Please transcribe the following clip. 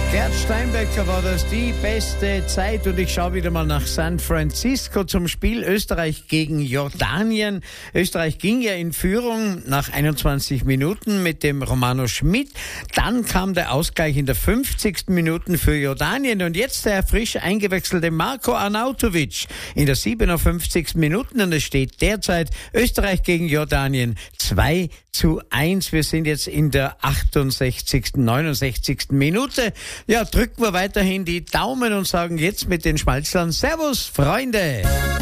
Gerd Steinbecker war das, die beste Zeit, und ich schaue wieder mal nach San Francisco zum Spiel Österreich gegen Jordanien. Österreich ging ja in Führung nach 21 Minuten mit dem Romano Schmidt. Dann kam der Ausgleich in der 50. Minute für Jordanien und jetzt der frisch eingewechselte Marko Arnautovic in der 57. Minute, und es steht derzeit Österreich gegen Jordanien 2:1. Wir sind jetzt in der 68., 69. Minute. Ja, drücken wir weiterhin die Daumen und sagen jetzt mit den Schmalzlern Servus, Freunde!